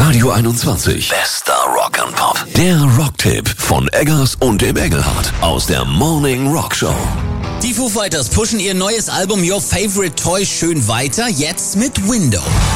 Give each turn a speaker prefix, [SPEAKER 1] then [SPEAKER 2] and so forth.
[SPEAKER 1] Radio 21. Bester Rock and Pop. Der Rocktipp von Eggers und dem Engelhardt aus der Morning Rock Show.
[SPEAKER 2] Die Foo Fighters pushen ihr neues Album Your Favorite Toy schön weiter, jetzt mit Window.